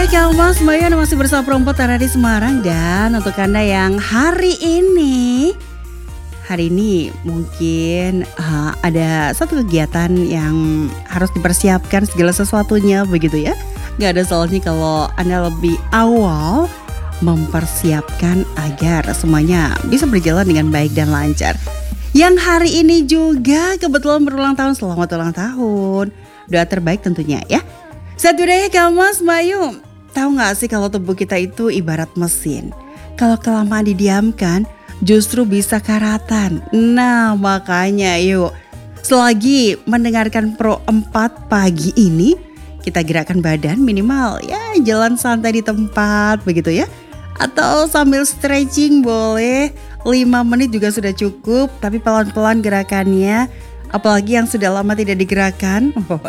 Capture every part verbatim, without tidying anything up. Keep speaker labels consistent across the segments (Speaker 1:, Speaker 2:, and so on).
Speaker 1: ya Kak Mas, Mbak Yana masih bersama Perempuan Tara di Semarang. Dan untuk Anda yang hari ini Hari ini mungkin uh, ada satu kegiatan yang harus dipersiapkan segala sesuatunya begitu ya. Gak ada salahnya kalau Anda lebih awal mempersiapkan agar semuanya bisa berjalan dengan baik dan lancar. Yang hari ini juga kebetulan berulang tahun, selamat ulang tahun. Doa terbaik tentunya ya. Satu daya Kak Mas, Mbak Yu, tahu gak sih kalau tubuh kita itu ibarat mesin. Kalau kelamaan didiamkan justru bisa karatan. Nah makanya yuk, selagi mendengarkan Pro empat pagi ini, kita gerakkan badan minimal ya jalan santai di tempat begitu ya. Atau sambil stretching boleh, lima menit juga sudah cukup. Tapi pelan-pelan gerakannya, apalagi yang sudah lama tidak digerakkan,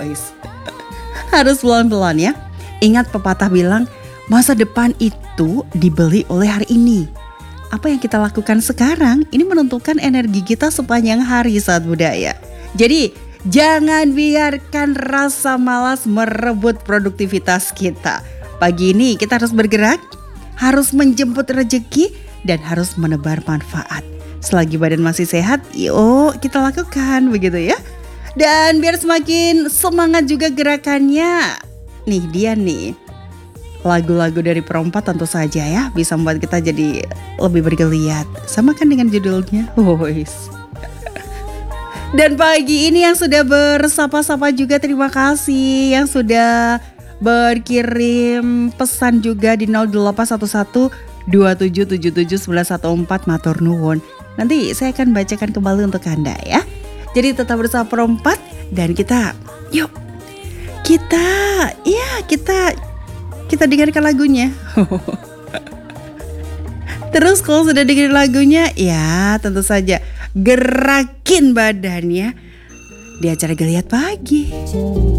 Speaker 1: harus pelan-pelan ya. Ingat pepatah bilang, masa depan itu dibeli oleh hari ini. Apa yang kita lakukan sekarang ini menentukan energi kita sepanjang hari saat budaya. Jadi jangan biarkan rasa malas merebut produktivitas kita. Pagi ini kita harus bergerak, harus menjemput rezeki, dan harus menebar manfaat. Selagi badan masih sehat, yuk kita lakukan begitu ya. Dan biar semakin semangat juga gerakannya, nih dia nih, lagu-lagu dari Pro empat tentu saja ya bisa membuat kita jadi lebih bergeliat. Sama kan dengan judulnya. Wois. Dan pagi ini yang sudah bersapa-sapa juga terima kasih. Yang sudah berkirim pesan juga di nol delapan satu satu dua tujuh tujuh tujuh satu satu empat matur nuwun. Nanti saya akan bacakan kembali untuk Anda ya. Jadi tetap bersama Pro empat dan kita yuk kita ya kita Kita dengarkan lagunya. Terus kalau sudah dengar lagunya, ya tentu saja gerakin badannya di acara Geliat Pagi.